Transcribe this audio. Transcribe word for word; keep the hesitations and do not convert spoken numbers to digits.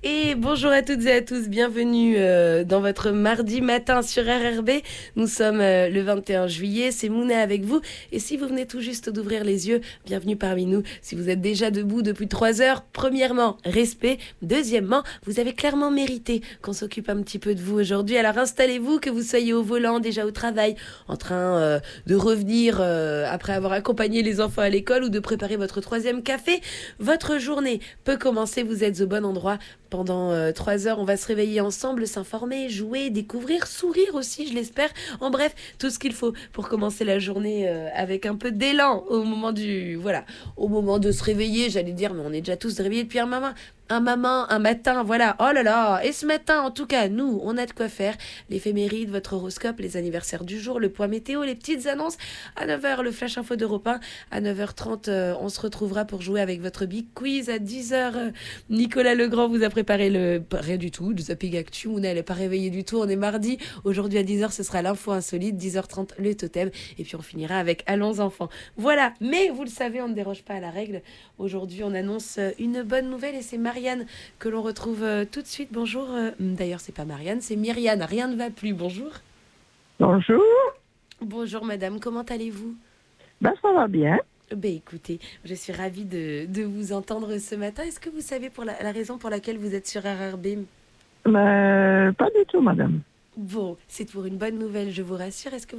Et bonjour à toutes et à tous, bienvenue euh, dans votre mardi matin sur R R B. Nous sommes euh, le vingt et un juillet, c'est Mouna avec vous. Et si vous venez tout juste d'ouvrir les yeux, bienvenue parmi nous. Si vous êtes déjà debout depuis trois heures, premièrement, respect. Deuxièmement, vous avez clairement mérité qu'on s'occupe un petit peu de vous aujourd'hui. Alors installez-vous, que vous soyez au volant, déjà au travail, en train euh, de revenir euh, après avoir accompagné les enfants à l'école ou de préparer votre troisième café. Votre journée peut commencer, vous êtes au bon endroit. Pendant euh, trois heures, on va se réveiller ensemble, s'informer, jouer, découvrir, sourire aussi, je l'espère. En bref, tout ce qu'il faut pour commencer la journée euh, avec un peu d'élan au moment du, voilà, au moment de se réveiller. J'allais dire, mais on est déjà tous réveillés depuis un moment. Un maman, un matin, voilà. Oh là là. Et ce matin, en tout cas, nous, on a de quoi faire. L'éphéméride, votre horoscope, les anniversaires du jour, le point météo, les petites annonces. À neuf heures, le flash info d'Europe un. À neuf heures trente, euh, on se retrouvera pour jouer avec votre big quiz. À dix heures, euh, Nicolas Legrand vous a préparé le... Rien du tout, le zapping actu. Mouna, elle n'est pas réveillée du tout. On est mardi. Aujourd'hui, à dix heures, ce sera l'info insolite. dix heures trente, le totem. Et puis, on finira avec Allons enfants. Voilà. Mais vous le savez, on ne déroge pas à la règle. Aujourd'hui, on annonce une bonne nouvelle et c'est Marianne que l'on retrouve euh, tout de suite. Bonjour. euh, D'ailleurs, c'est pas Marianne, c'est Myriane. Rien ne va plus. Bonjour. Bonjour, Bonjour, madame. Comment allez-vous? ben ça va bien. Ben écoutez, je suis ravie de, de vous entendre ce matin. Est-ce que vous savez pour la, la raison pour laquelle vous êtes sur R R B? Mais pas du tout, madame. Bon, c'est pour une bonne nouvelle, je vous rassure. Est-ce que